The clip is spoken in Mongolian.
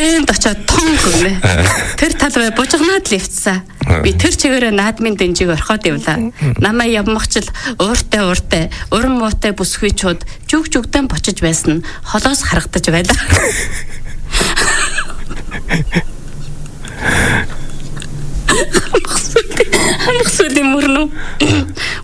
тэнд очиод тон гэнэ. Тэр талбай бужигнаад лифтсаа. Би тэр чигээрээ наадмын дэнжиг орхоод явлаа. Намаа явмагчл ууртай уран муутай бүсгүйчүүд жүгдэн бочиж байсан нь холоос харагдаж байлаа. Хамгсүди мөрнө.